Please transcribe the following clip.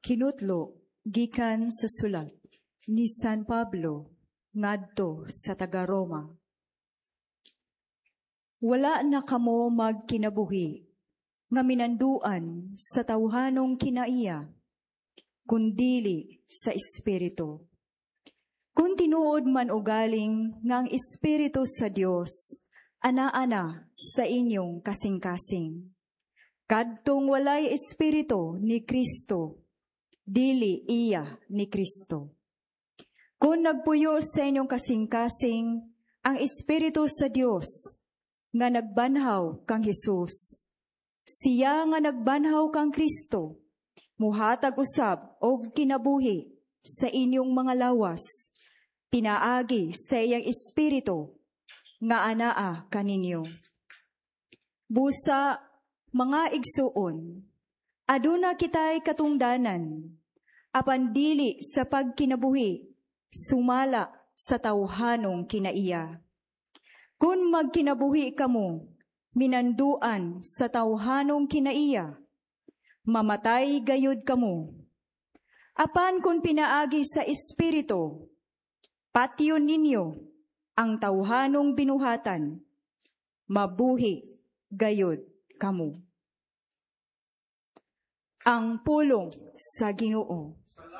Kinutlo gikan sa sulat ni San Pablo ngadto sa taga Roma. Wala na kamo magkinabuhi nga minanduan sa tawhanong kinaiya, kundili sa Espiritu. Kung tinuod man ugaling nga ang Espiritu sa Dios ana-ana sa inyong kasing-kasing. Kadtong walay Espiritu ni Kristo, dili iya ni Kristo. Kung nagpuyo sa inyong kasing-kasing ang Espiritu sa Dios nga nagbanhaw kang Hesus, siya nga nagbanhaw kang Kristo, muhatag usab og kinabuhi sa inyong mga lawas, pinaagi sa iyang Espiritu nga anaa kaninyo. Busa, mga igsuon, aduna kitay katungdanan, apan dili sa pagkinabuhi, sumala sa tawhanong kinaiya. Kung magkinabuhi kamo, minanduan sa tawhanong kinaiya, mamatay gayud kamo. Apan kung pinaagi sa Espiritu, patyon ninyo ang tawhanong binuhatan, mabuhi gayud kamo. Ang pulong sa Ginoo.